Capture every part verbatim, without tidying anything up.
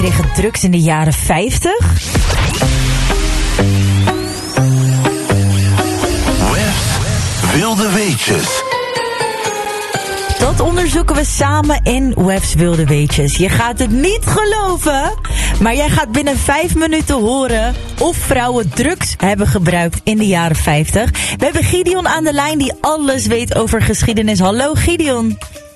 Tegen drugs in de jaren vijftig? Webs Wilde Weetjes. Dat onderzoeken we samen in Webs Wilde Weetjes. Je gaat het niet geloven, maar jij gaat binnen vijf minuten horen of vrouwen drugs hebben gebruikt in de jaren vijftig. We hebben Gideon aan de lijn die alles weet over geschiedenis. Hallo Gideon.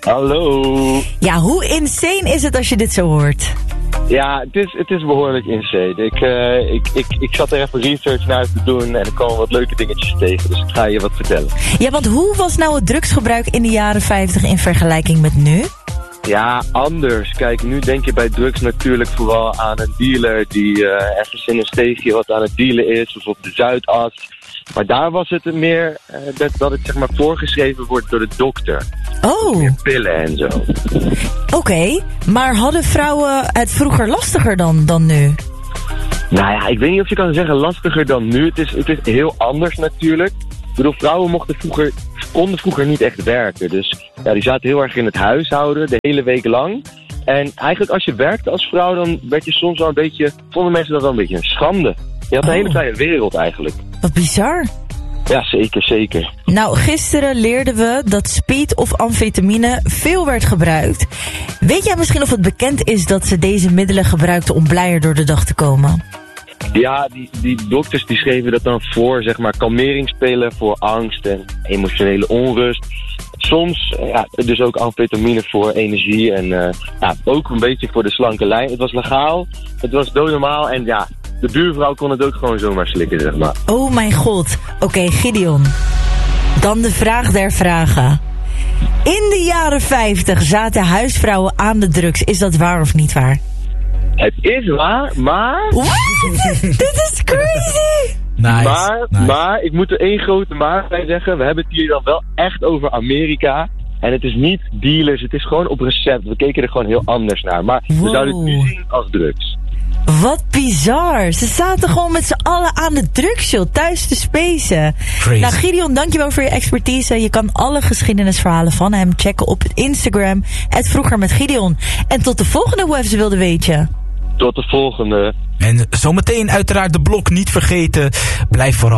Hallo. Ja, hoe insane is het als je dit zo hoort? Ja, het is, het is behoorlijk insane. Ik, uh, ik, ik, ik zat er even research naar te doen en ik kwam wat leuke dingetjes tegen. Dus ik ga je wat vertellen. Ja, want hoe was nou het drugsgebruik in de jaren vijftig in vergelijking met nu? Ja, anders. Kijk, nu denk je bij drugs natuurlijk vooral aan een dealer die uh, ergens in een steegje wat aan het dealen is, of op de Zuidas. Maar daar was het meer uh, dat, dat het zeg maar voorgeschreven wordt door de dokter. Oh. Meer pillen en zo. Oké, okay, maar hadden vrouwen het vroeger lastiger dan, dan nu? Nou ja, ik weet niet of je kan zeggen lastiger dan nu. Het is, het is heel anders natuurlijk. Ik bedoel, vrouwen mochten vroeger, konden vroeger niet echt werken. Dus ja, die zaten heel erg in het huishouden de hele week lang. En eigenlijk als je werkte als vrouw, dan werd je soms wel een beetje, vonden mensen dat wel een beetje een schande. Je had een oh. hele kleine wereld eigenlijk. Wat bizar. Ja, zeker, zeker. Nou, gisteren leerden we dat speed of amfetamine veel werd gebruikt. Weet jij misschien of het bekend is dat ze deze middelen gebruikten om blijer door de dag te komen? Ja, die, die dokters die schreven dat dan voor, zeg maar, kalmeringspillen voor angst en emotionele onrust. Soms, ja, dus ook amfetamine voor energie en uh, ja, ook een beetje voor de slanke lijn. Het was legaal, het was doodnormaal en ja, de buurvrouw kon het ook gewoon zomaar slikken, zeg maar. Oh mijn god. Oké, okay, Gideon. Dan de vraag der vragen. In de jaren vijftig zaten huisvrouwen aan de drugs. Is dat waar of niet waar? Het is waar, maar... What? Dit is crazy! Nice, maar, nice. maar, ik moet er één grote maar bij zeggen. We hebben het hier dan wel echt over Amerika. En het is niet dealers, het is gewoon op recept. We keken er gewoon heel anders naar. Maar wow. We zouden het nu zien als drugs. Wat bizar. Ze zaten gewoon met z'n allen aan de drugs, joh, thuis te spacen. Crazy. Nou, Gideon, dankjewel voor je expertise. Je kan alle geschiedenisverhalen van hem checken op Instagram. Het Vroeger met Gideon. En tot de volgende Webs Wilde Weetje. Tot de volgende. En zometeen uiteraard de blok niet vergeten. Blijf vooral